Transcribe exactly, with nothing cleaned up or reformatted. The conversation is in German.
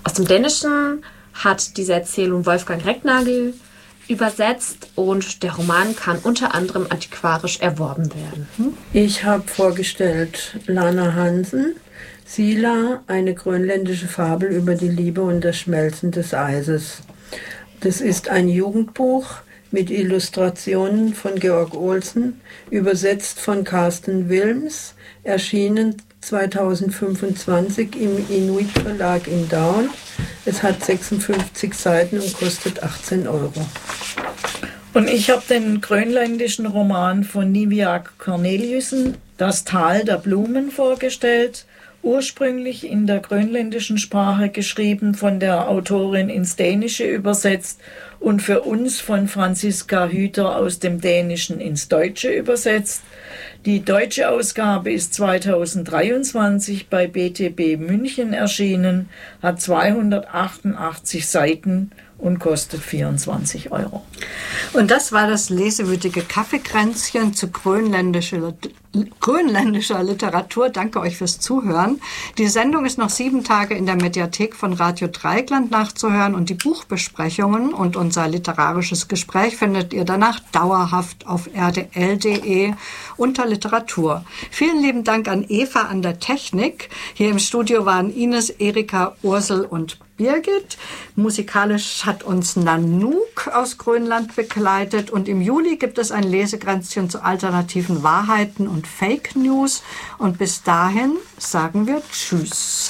Aus dem Dänischen hat diese Erzählung Wolfgang Recknagel übersetzt und der Roman kann unter anderem antiquarisch erworben werden. Hm? Ich habe vorgestellt Lana Hansen, Sila, eine grönländische Fabel über die Liebe und das Schmelzen des Eises. Das ist ein Jugendbuch mit Illustrationen von Georg Olsen, übersetzt von Carsten Wilms, erschienen zweitausendfünfundzwanzig im Inuit Verlag in Daun. Es hat sechsundfünfzig Seiten und kostet achtzehn Euro. Und ich habe den grönländischen Roman von Niviaq Corneliussen, Das Tal der Blumen, vorgestellt. Ursprünglich in der grönländischen Sprache geschrieben, von der Autorin ins Dänische übersetzt und für uns von Franziska Hüter aus dem Dänischen ins Deutsche übersetzt. Die deutsche Ausgabe ist zweitausenddreiundzwanzig bei B T B München erschienen, hat zweihundertachtundachtzig Seiten und kostet vierundzwanzig Euro. Und das war das lesewütige Kaffeekränzchen zu grönländischer, grönländischer Literatur. Danke euch fürs Zuhören. Die Sendung ist noch sieben Tage in der Mediathek von Radio Dreieckland nachzuhören und die Buchbesprechungen und unser literarisches Gespräch findet ihr danach dauerhaft auf r d l punkt d e unter Literatur. Vielen lieben Dank an Eva an der Technik. Hier im Studio waren Ines, Erika, Ursel und Birgit. Musikalisch hat uns Nanook aus Grönland begleitet und im Juli gibt es ein Lesekränzchen zu alternativen Wahrheiten und Fake News und bis dahin sagen wir Tschüss.